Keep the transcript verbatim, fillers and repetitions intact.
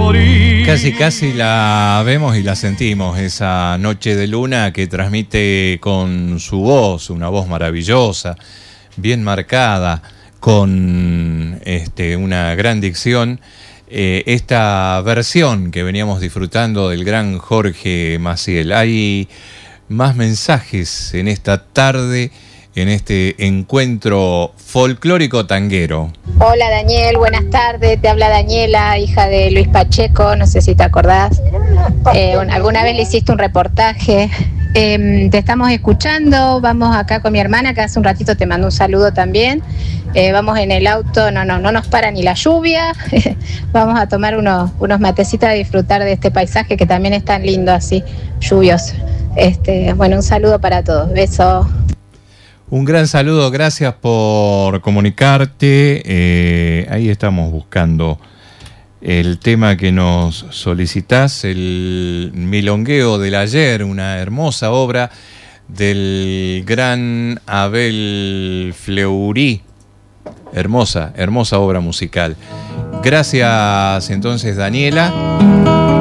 morir. Casi, casi la vemos y la sentimos, esa noche de luna que transmite con su voz, una voz maravillosa, bien marcada, con este, una gran dicción, eh, esta versión que veníamos disfrutando del gran Jorge Maciel. Hay más mensajes en esta tarde, en este encuentro folclórico tanguero. Hola Daniel, buenas tardes, te habla Daniela, hija de Luis Pacheco, no sé si te acordás, eh, alguna vez le hiciste un reportaje, eh, te estamos escuchando, vamos acá con mi hermana que hace un ratito te mando un saludo también, eh, vamos en el auto, no, no, no nos para ni la lluvia, vamos a tomar unos, unos matecitos a disfrutar de este paisaje que también es tan lindo así, lluvioso. Este, bueno, un saludo para todos, besos. Un gran saludo, gracias por comunicarte. Eh, ahí estamos buscando el tema que nos solicitás, el Milongueo del Ayer, una hermosa obra del gran Abel Fleury. Hermosa, hermosa obra musical. Gracias entonces, Daniela.